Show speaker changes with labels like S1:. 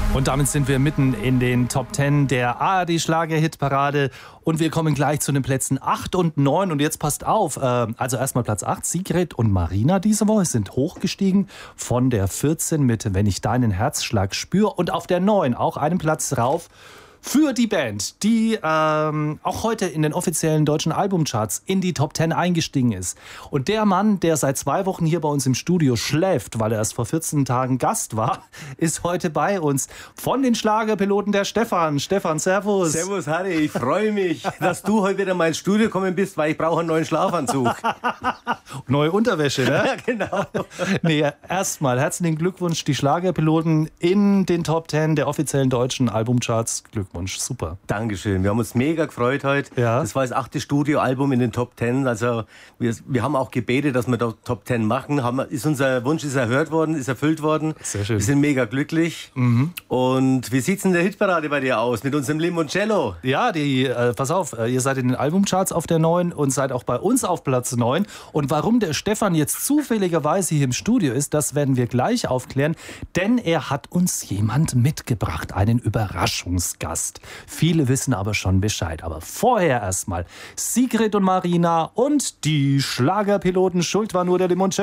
S1: Und damit sind wir mitten in den Top 10 der ARD-Schlager-Hitparade. Und wir kommen gleich zu den Plätzen 8 und 9. Und jetzt passt auf, also erstmal Platz 8, Sigrid und Marina diese Woche sind hochgestiegen von der 14 mit Wenn ich deinen Herzschlag spüre. Und auf der 9 auch einen Platz rauf für die Band, die auch heute in den offiziellen deutschen Albumcharts in die Top 10 eingestiegen ist. Und der Mann, der seit 2 Wochen hier bei uns im Studio schläft, weil er erst vor 14 Tagen Gast war, ist heute bei uns. Von den Schlagerpiloten der Stefan. Stefan, servus.
S2: Servus, Harry. Ich freue mich, dass du heute wieder mal ins Studio gekommen bist, weil ich brauche einen neuen Schlafanzug.
S1: Neue Unterwäsche, ne?
S2: Ja, genau.
S1: Nee, erstmal herzlichen Glückwunsch, die Schlagerpiloten in den Top 10 der offiziellen deutschen Albumcharts. Glückwunsch, super.
S2: Dankeschön. Wir haben uns mega gefreut heute.
S1: Ja.
S2: Das war das 8. Studioalbum in den Top 10. Also wir haben auch gebetet, dass wir da Top 10 machen. Unser Wunsch ist erhört worden, ist erfüllt worden.
S1: Sehr schön.
S2: Wir sind mega glücklich. Und wie sieht's in der Hitparade bei dir aus mit unserem Limoncello?
S1: Ja, pass auf, ihr seid in den Albumcharts auf der 9 und seid auch bei uns auf Platz 9. Und warum der Stefan jetzt zufälligerweise hier im Studio ist, das werden wir gleich aufklären. Denn er hat uns jemand mitgebracht, einen Überraschungsgast. Viele wissen aber schon Bescheid. Aber vorher erstmal Sigrid und Marina und die Schlagerpiloten. Schuld war nur der Limoncello.